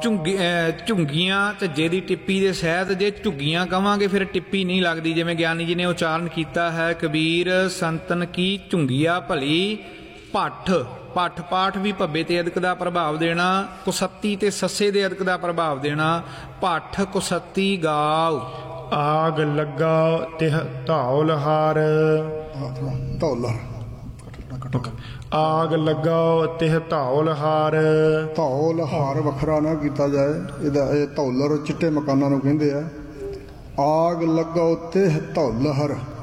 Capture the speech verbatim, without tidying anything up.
ਝੁੰਗੀ ਝੁੰਗੀਆਂ ਝੱਜੇ ਦੀ ਟਿੱਪੀ ਦੇ ਸਹਿਤ ਜੇ ਝੁੱਗੀਆਂ ਕਵਾਂਗੇ ਫਿਰ ਟਿੱਪੀ ਨਹੀਂ ਲੱਗਦੀ। ਜਿਵੇਂ ਗਿਆਨੀ ਜੀ ਨੇ ਉਚਾਰਨ ਕੀਤਾ ਹੈ, ਕਬੀਰ ਸੰਤਨ ਕੀ ਝੁੰਗੀਆ ਭਲੀ ਭੱਠ। ਭੱਠ ਪਾਠ ਵੀ ਭੱਬੇ ਤੇ ਅਦਕ ਦਾ ਪ੍ਰਭਾਵ ਦੇਣਾ, ਕੁਸੱਤੀ ਤੇ ਸੱਸੇ ਦੇ ਅਦਕ ਦਾ ਪ੍ਰਭਾਵ ਦੇਣਾ। ਭੱਠ ਕੁਸੱਤੀ ਗਾਓ। ਆਗ ਲੱਗਾ ਤਿਹ ਧੌਲ ਹਾਰ। ਧੌਲਾ ਆਗ ਲੱਗਾ ਤਿਹ ਧੌਲ ਹਾਰ। ਧੌਲ ਹਾਰ ਵੱਖਰਾ ਨਾ ਕੀਤਾ ਜਾਏ, ਇਹਦਾ ਇਹ ਧੌਲਰ ਚਿੱਟੇ ਮਕਾਨਾਂ ਨੂੰ ਕਹਿੰਦੇ ਆ। ਆਗ ਲੱਗੋ ਤਿਹ ਧੌਲ ਹਰ।